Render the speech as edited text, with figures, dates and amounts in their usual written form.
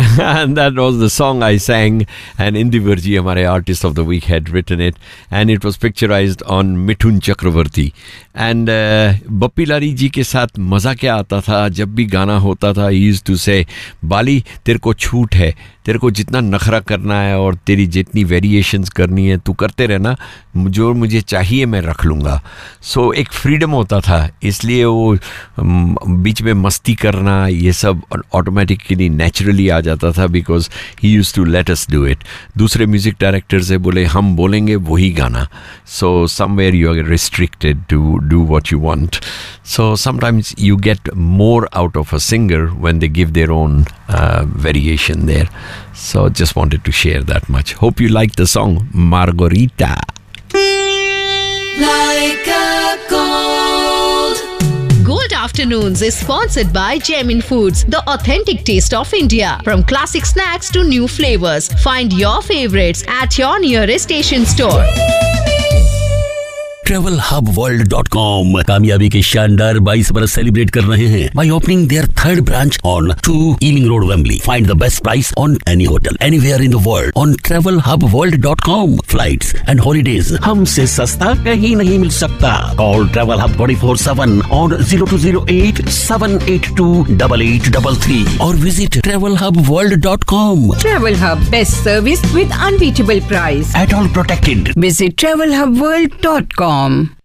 And that was the song I sang, and Indivarji, हमारे artist of the week, had written it, and it was picturized on Mithun Chakraborty. And Bappi लारी जी के साथ मज़ा क्या आता था, जब भी गाना होता था, he used to say, बाली तेरे को छूट है, तेरे को जितना नखरा करना है और तेरी जितनी वेरिएशंस करनी है तू करते रहना, जो मुझे चाहिए मैं रख लूँगा. सो एक फ्रीडम होता था, इसलिए वो बीच में मस्ती करना ये सब ऑटोमेटिकली नेचुरली आ जाता था, because he used to let us do it. दूसरे म्यूज़िक डायरेक्टर से बोले हम बोलेंगे वही गाना, so somewhere you are restricted to do what you want. So sometimes you get more out of a singer when they give their own variation there. So just wanted to share that much. Hope you like the song Margarita. Like a gold. Gold Afternoons is sponsored by Gemin Foods, the authentic taste of India. From classic snacks to new flavors, find your favorites at your nearest station store. TravelHubWorld.com कामयाबी के शानदार 22 बरस celebrate कर रहे हैं by opening their third branch on 2 Ealing Road, Wembley. Find the best price on any hotel anywhere in the world on TravelHubWorld.com. Flights and holidays हमसे सस्ता कहीं नहीं मिल सकता. Call Travel Hub 24/7 on 0208 782 8833 or visit TravelHubWorld.com. Travel Hub, best service with unbeatable price. At all protected. Visit TravelHubWorld.com.